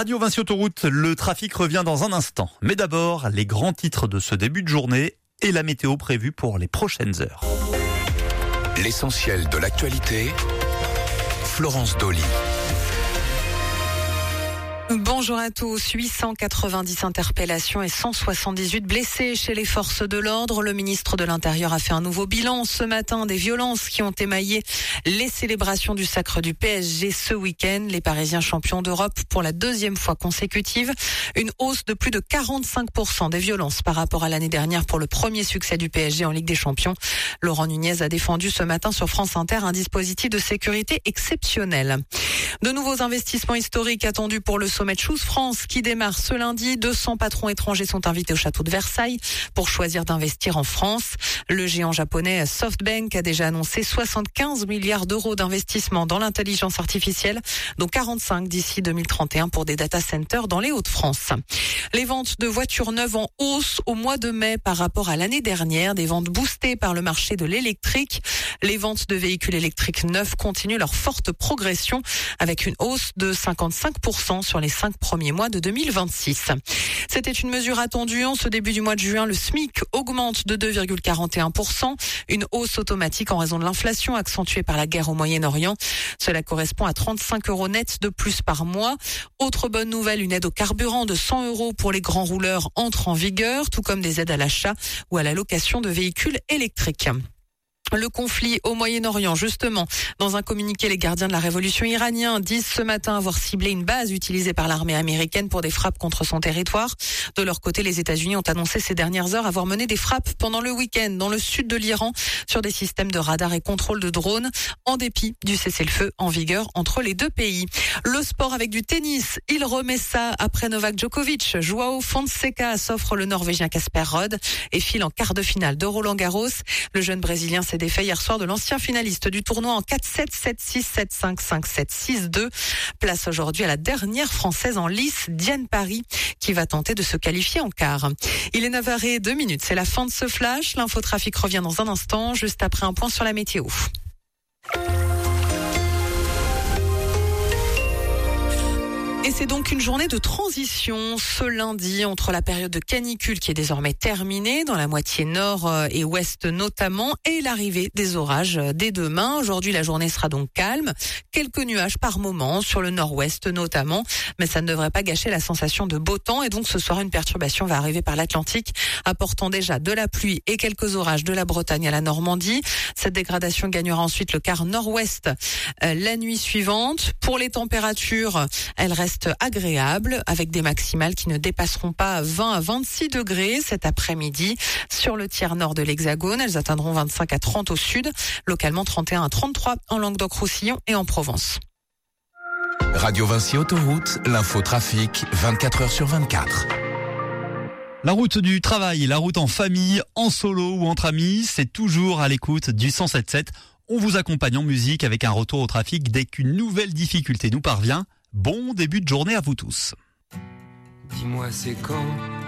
Radio Vinci Autoroute, le trafic revient dans un instant. Mais d'abord, les grands titres de ce début de journée et la météo prévue pour les prochaines heures. L'essentiel de l'actualité, Florence Dolly. Bonjour à tous. 890 interpellations et 178 blessés chez les forces de l'ordre. Le ministre de l'Intérieur a fait un nouveau bilan ce matin des violences qui ont émaillé les célébrations du sacre du PSG ce week-end. Les Parisiens champions d'Europe pour la deuxième fois consécutive. Une hausse de plus de 45% des violences par rapport à l'année dernière pour le premier succès du PSG en Ligue des Champions. Laurent Nunez a défendu ce matin sur France Inter un dispositif de sécurité exceptionnel. De nouveaux investissements historiques attendus pour le sommet de Choose France qui démarre ce lundi. 200 patrons étrangers sont invités au château de Versailles pour choisir d'investir en France. Le géant japonais SoftBank a déjà annoncé 75 milliards d'euros d'investissement dans l'intelligence artificielle, dont 45 d'ici 2031 pour des data centers dans les Hauts-de-France. Les ventes de voitures neuves en hausse au mois de mai par rapport à l'année dernière. Des ventes boostées par le marché de l'électrique. Les ventes de véhicules électriques neufs continuent leur forte progression avec une hausse de 55% sur les 5 premiers mois de 2026. C'était une mesure attendue. En ce début du mois de juin, le SMIC augmente de 2,41%. Une hausse automatique en raison de l'inflation accentuée par la guerre au Moyen-Orient. Cela correspond à 35 € net de plus par mois. Autre bonne nouvelle, une aide au carburant de 100 € pour les grands rouleurs entre en vigueur, tout comme des aides à l'achat ou à la location de véhicules électriques. Le conflit au Moyen-Orient, justement. Dans un communiqué, les gardiens de la révolution iranienne disent ce matin avoir ciblé une base utilisée par l'armée américaine pour des frappes contre son territoire. De leur côté, les États-Unis ont annoncé ces dernières heures avoir mené des frappes pendant le week-end dans le sud de l'Iran sur des systèmes de radar et contrôle de drones, en dépit du cessez-le-feu en vigueur entre les deux pays. Le sport avec du tennis, il remet ça après Novak Djokovic. Joao Fonseca s'offre le Norvégien Casper Ruud et file en quart de finale de Roland-Garros. Le jeune Brésilien s'est défait hier soir de l'ancien finaliste du tournoi en 4-7, 7-6, 7-5, 5-7, 6-2. Place aujourd'hui à la dernière française en lice, Diane Paris, qui va tenter de se qualifier en quart. Il est 9h02, c'est la fin de ce flash. L'infotrafic revient dans un instant, juste après un point sur la météo. Et c'est donc une journée de transition ce lundi entre la période de canicule qui est désormais terminée dans la moitié nord et ouest notamment et l'arrivée des orages dès demain. Aujourd'hui, la journée sera donc calme. Quelques nuages par moment sur le nord-ouest notamment, mais ça ne devrait pas gâcher la sensation de beau temps. Et donc ce soir, une perturbation va arriver par l'Atlantique, apportant déjà de la pluie et quelques orages de la Bretagne à la Normandie. Cette dégradation gagnera ensuite le quart nord-ouest la nuit suivante. Pour les températures, elles restent agréables avec des maximales qui ne dépasseront pas 20 à 26 degrés cet après-midi. Sur le tiers nord de l'Hexagone, elles atteindront 25 à 30 au sud, localement 31 à 33 en Languedoc-Roussillon et en Provence. Radio Vinci Autoroute, l'infotrafic 24 heures sur 24. La route du travail, la route en famille, en solo ou entre amis, c'est toujours à l'écoute du 107.7. On vous accompagne en musique avec un retour au trafic dès qu'une nouvelle difficulté nous parvient. Bon début de journée à vous tous. Dis-moi c'est quand